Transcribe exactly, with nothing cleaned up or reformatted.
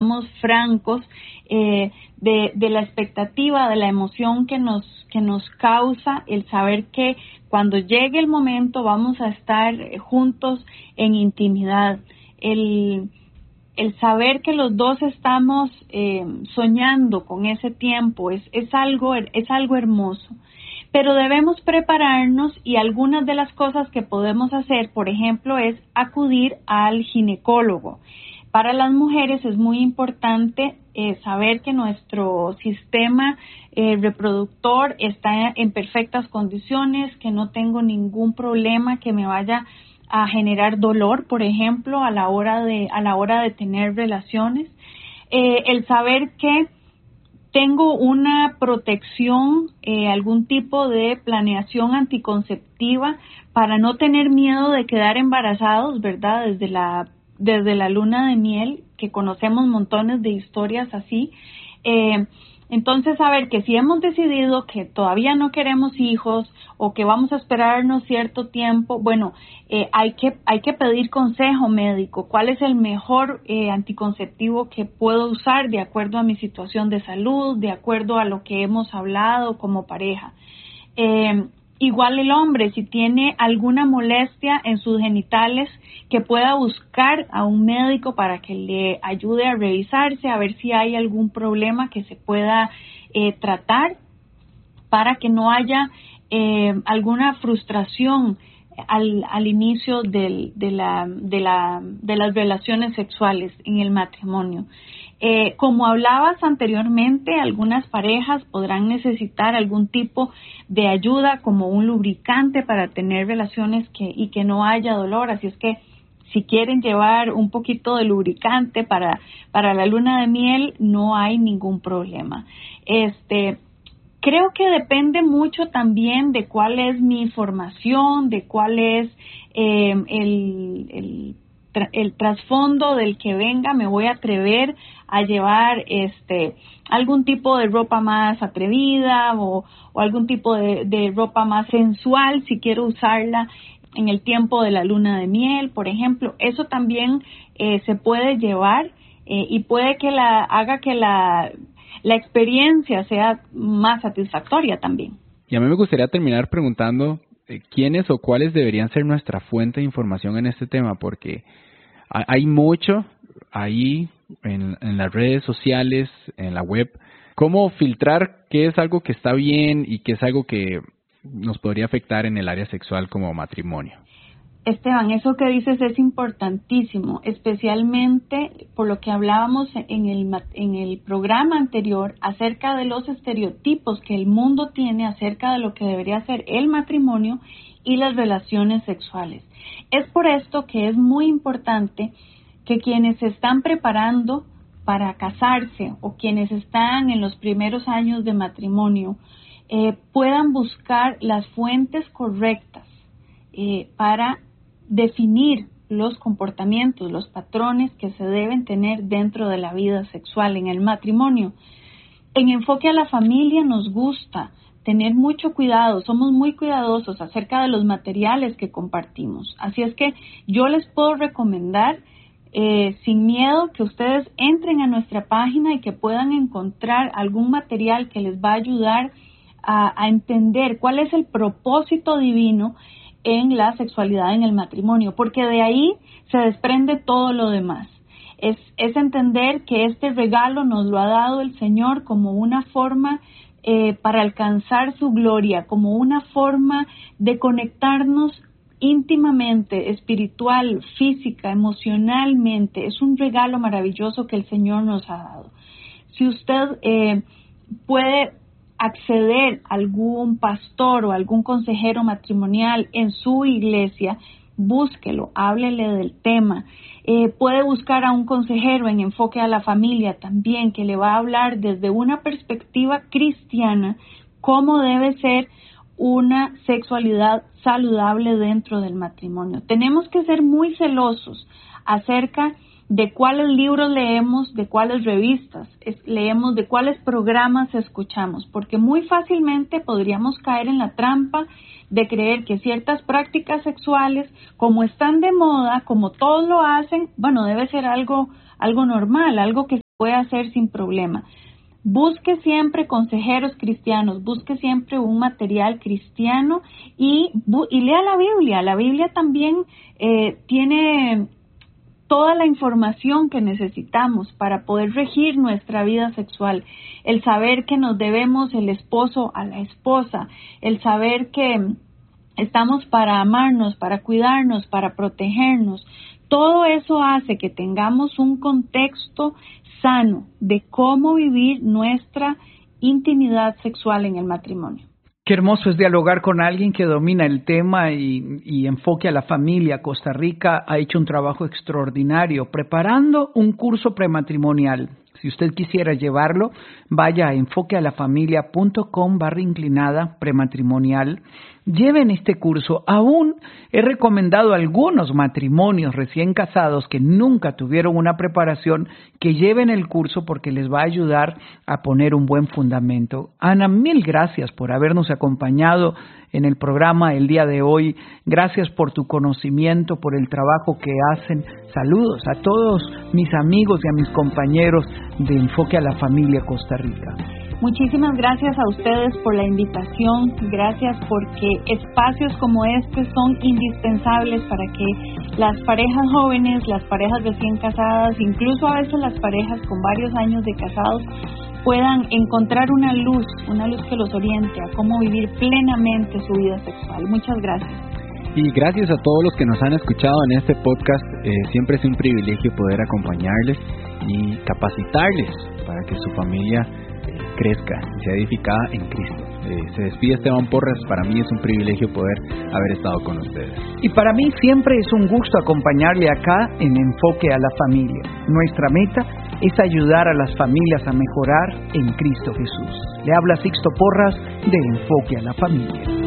francos eh, de, de la expectativa, de la emoción que nos, que nos causa el saber que cuando llegue el momento vamos a estar juntos en intimidad. El, el saber que los dos estamos eh, soñando con ese tiempo es, es, algo, es algo hermoso. Pero debemos prepararnos y algunas de las cosas que podemos hacer, por ejemplo, es acudir al ginecólogo. Para las mujeres es muy importante eh, saber que nuestro sistema eh, reproductor está en perfectas condiciones, que no tengo ningún problema que me vaya a generar dolor, por ejemplo, a la hora de, a la hora de tener relaciones. Eh, el saber que tengo una protección, eh, algún tipo de planeación anticonceptiva para no tener miedo de quedar embarazados, ¿verdad? Desde la, desde la luna de miel, que conocemos montones de historias así. Eh, entonces, saber que si hemos decidido que todavía no queremos hijos o que vamos a esperarnos cierto tiempo, bueno, eh, hay que hay que pedir consejo médico. ¿Cuál es el mejor eh, anticonceptivo que puedo usar de acuerdo a mi situación de salud, de acuerdo a lo que hemos hablado como pareja? Eh, igual el hombre, si tiene alguna molestia en sus genitales, que pueda buscar a un médico para que le ayude a revisarse, a ver si hay algún problema que se pueda eh, tratar para que no haya eh, alguna frustración al, al inicio del, de, la, de, la, de las relaciones sexuales en el matrimonio. Eh, como hablabas anteriormente, algunas parejas podrán necesitar algún tipo de ayuda como un lubricante para tener relaciones que, y que no haya dolor, así es que si quieren llevar un poquito de lubricante para, para la luna de miel, no hay ningún problema. Este, creo que depende mucho también de cuál es mi formación, de cuál es eh, el, el, el trasfondo del que venga. Me voy a atrever a llevar este algún tipo de ropa más atrevida o, o algún tipo de, de ropa más sensual si quiero usarla en el tiempo de la luna de miel, por ejemplo. Eso también eh, se puede llevar eh, y puede que la haga que la, la experiencia sea más satisfactoria también. Y a mí me gustaría terminar preguntando eh, quiénes o cuáles deberían ser nuestra fuente de información en este tema, porque hay mucho ahí en, en las redes sociales, en la web. ¿Cómo filtrar qué es algo que está bien y qué es algo que nos podría afectar en el área sexual como matrimonio? Esteban, eso que dices es importantísimo, especialmente por lo que hablábamos en el, en el programa anterior acerca de los estereotipos que el mundo tiene acerca de lo que debería ser el matrimonio y las relaciones sexuales. Es por esto que es muy importante que quienes se están preparando para casarse o quienes están en los primeros años de matrimonio eh, puedan buscar las fuentes correctas eh, para definir los comportamientos, los patrones que se deben tener dentro de la vida sexual en el matrimonio. En Enfoque a la Familia nos gusta tener mucho cuidado, somos muy cuidadosos acerca de los materiales que compartimos. Así es que yo les puedo recomendar eh, sin miedo que ustedes entren a nuestra página y que puedan encontrar algún material que les va a ayudar a, a entender cuál es el propósito divino en la sexualidad en el matrimonio, porque de ahí se desprende todo lo demás. Es, es entender que este regalo nos lo ha dado el Señor como una forma eh, para alcanzar su gloria, como una forma de conectarnos íntimamente, espiritual, física, emocionalmente. Es un regalo maravilloso que el Señor nos ha dado. Si usted eh, puede acceder a algún pastor o algún consejero matrimonial en su iglesia, búsquelo, háblele del tema. Eh, puede buscar a un consejero en Enfoque a la Familia también, que le va a hablar desde una perspectiva cristiana cómo debe ser una sexualidad saludable dentro del matrimonio. Tenemos que ser muy celosos acerca de cuáles libros leemos, de cuáles revistas leemos, de cuáles programas escuchamos, porque muy fácilmente podríamos caer en la trampa de creer que ciertas prácticas sexuales, como están de moda, como todos lo hacen, bueno, debe ser algo, algo normal, algo que puede hacer sin problema. Busque siempre consejeros cristianos, busque siempre un material cristiano y, y lea la Biblia. La Biblia también eh, tiene toda la información que necesitamos para poder regir nuestra vida sexual. El saber que nos debemos el esposo a la esposa, el saber que estamos para amarnos, para cuidarnos, para protegernos. Todo eso hace que tengamos un contexto sano de cómo vivir nuestra intimidad sexual en el matrimonio. Qué hermoso es dialogar con alguien que domina el tema y, y Enfoque a la Familia. Costa Rica ha hecho un trabajo extraordinario preparando un curso prematrimonial. Si usted quisiera llevarlo, vaya a enfoquealafamilia.com barra inclinada prematrimonial. Lleven este curso. Aún he recomendado a algunos matrimonios recién casados que nunca tuvieron una preparación que lleven el curso porque les va a ayudar a poner un buen fundamento. Ana, mil gracias por habernos acompañado en el programa el día de hoy. Gracias por tu conocimiento, por el trabajo que hacen. Saludos a todos mis amigos y a mis compañeros de Enfoque a la Familia Costa Rica. Muchísimas gracias a ustedes por la invitación, gracias porque espacios como este son indispensables para que las parejas jóvenes, las parejas recién casadas, incluso a veces las parejas con varios años de casados, puedan encontrar una luz, una luz que los oriente a cómo vivir plenamente su vida sexual. Muchas gracias. Y gracias a todos los que nos han escuchado en este podcast. Eh, siempre es un privilegio poder acompañarles y capacitarles para que su familia eh, crezca y sea edificada en Cristo. Eh, se despide Esteban Porras. Para mí es un privilegio poder haber estado con ustedes. Y para mí siempre es un gusto acompañarle acá en Enfoque a la Familia. Nuestra meta es ayudar a las familias a mejorar en Cristo Jesús. Le habla Sixto Porras de Enfoque a la Familia.